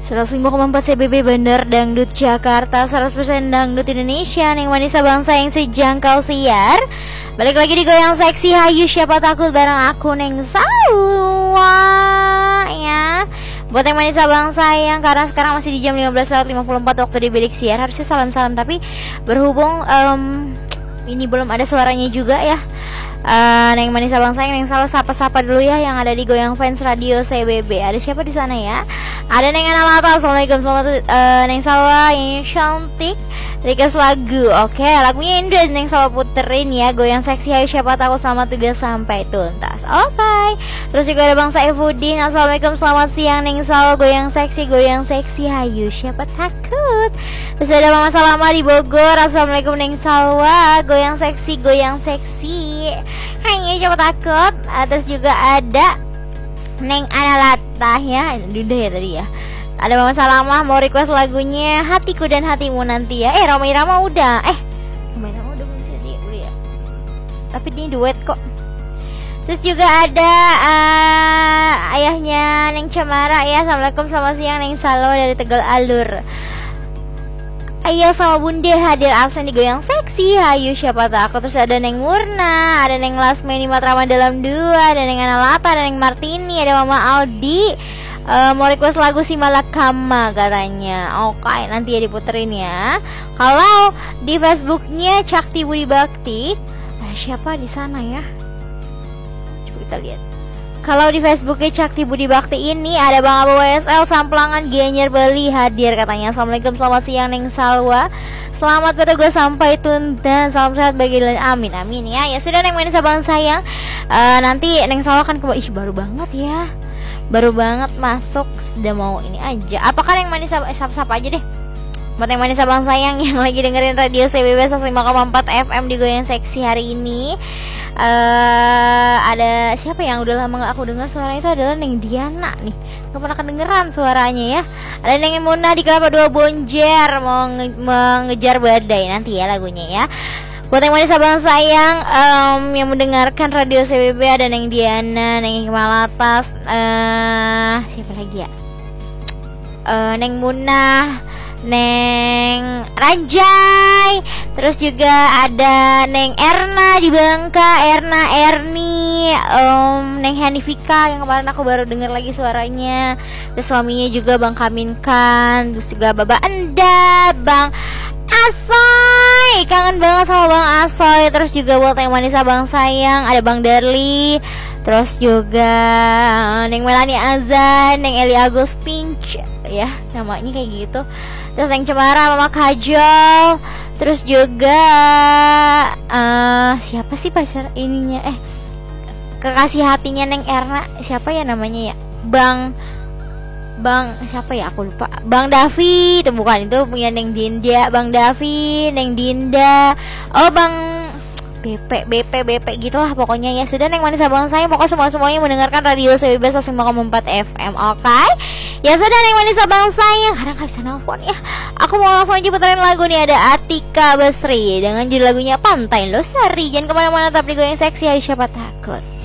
105,4 CBB bener dangdut Jakarta, 100% dangdut Indonesia. Neng Manisa bangsa yang sejangkau siar. Balik lagi di Goyang Seksi Hayu Siapa Takut bareng aku Neng Salwa ya. Buat yang Manisa bangsa yang karena sekarang masih di jam 15.54 waktu di bilik siar, harusnya salam-salam tapi berhubung ini belum ada suaranya juga ya. Neng Manisa bangsa yang Neng Salwa sapa-sapa dulu ya yang ada di Goyang Fans Radio CBB. Ada siapa di sana ya? Ada Neng Analata, assalamualaikum, selamat Neng Salwa yang cantik request lagu. Oke, lagunya ini udah Neng Salwa puterin ya. Goyang Seksi Hayu Siapa Takut selamat tugas sampai tuntas. Oke. Terus juga ada Bang Saifuddin, assalamualaikum, selamat siang Neng Salwa. Goyang Seksi Hayu Siapa Takut. Terus ada Mama Salama di Bogor, assalamualaikum Neng Salwa. Goyang Seksi Hayu Siapa Takut. Terus juga ada Neng Analata ya, udah ya tadi ya. Ada Mama Salamah mau request lagunya Hatiku dan Hatimu Nanti ya. Roma Irama udah. Roma Irama udah belum jadi udah ya. Tapi ini duet kok. Terus juga ada ayahnya Neng Cemara ya. Assalamualaikum, selamat siang Neng Salwa dari Tegal Alur. Ayah sama Bunda hadir absen di Goyang Seksi Hayu Siapa Takut. Terus ada Neng Murna, ada Neng Lasmeni Matraman dalam 2, ada Neng Analata, ada Neng Martini, ada Mama Aldi. Mau request lagu Si Malakama katanya. Oke, nanti ya diputerin ya. Kalau di Facebooknya Cakti Budi Bakti, ada siapa di sana ya? Coba kita lihat. Kalau di Facebooknya Cakti Budi Bakti ini ada Bang Abu WSL Samplangan Gianyar Bali hadir katanya. Assalamualaikum, selamat siang Neng Salwa. Selamat bertugas sampai tuntas. Salam sehat bagi kalian. Amin amin ya. Ya sudah Neng Manisa bang sayang. Nanti Neng Salwa kan kembali. Baru banget ya. Baru banget masuk. Sudah mau ini aja. Apakah Neng Manisa sapa-sapa aja deh. Buat Neng Manisa bang sayang yang lagi dengerin radio CBB 105,4 FM di Goyang Seksi hari ini. Ada siapa yang udah lama gak aku dengar suara itu adalah Neng Diana nih. Gak pernah kedengeran suaranya ya. Ada Neng Muna di Kelapa 2 Bonjer mau mengejar badai nanti ya lagunya ya. Buat yang Manisa bang sayang yang mendengarkan radio CBB ada Neng Diana, Neng Hikmalatas, siapa lagi ya? Neng Muna, Neng Ranjai. Terus juga ada Neng Erna di Bangka, Erni, Neng Hanifika yang kemarin aku baru dengar lagi suaranya. Terus suaminya juga Bang Kaminkan. Terus juga Baba Enda, Bang Asoy, kangen banget sama Bang Asoy. Terus juga buat yang Manisa bang sayang ada Bang Darli. Terus juga Neng Melani Azan, Neng Eli Agustin ya namanya kayak gitu. Terus Neng Cemara, Mama Kajol. Terus juga siapa sih pacar ininya? Kekasih hatinya Neng Erna, siapa ya namanya ya? Bang siapa ya aku lupa. Bang Davi, itu bukan, itu punya Neng Dinda. Bang Davi, Neng Dinda. Oh Bang BP gitulah pokoknya ya. Sudah Neng Manisa bang saya pokoknya semuanya mendengarkan radio CBB 105,4 FM. Oke. Ya sudah Neng Manisa bang sayang, karena gak bisa nelfon ya. Aku mau langsung aja puterin lagu nih. Ada Atika Basri dengan judul lagunya Pantai Losari. Jangan kemana-mana, tetap di Goyang Seksi Hayu Siapa Takut.